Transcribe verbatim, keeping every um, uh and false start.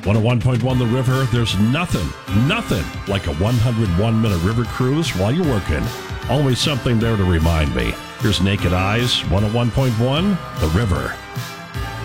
one oh one point one The River, there's nothing, nothing like a one hundred one minute river cruise while you're working. Always something there to remind me. Here's Naked Eyes, one oh one point one The River.